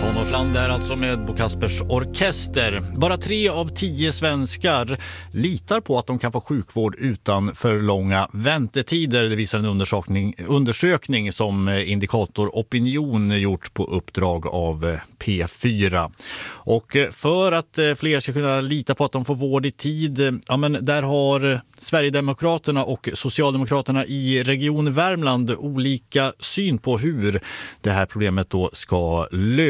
Tonårsland är alltså med Bo Kaspers Orkester. Bara 3 av 10 svenskar litar på att de kan få sjukvård utan för långa väntetider. Det visar en undersökning som Indikator Opinion gjort på uppdrag av P4. Och för att fler ska kunna lita på att de får vård i tid, ja, men där har Sverigedemokraterna och Socialdemokraterna i Region Värmland olika syn på hur det här problemet då ska lösas.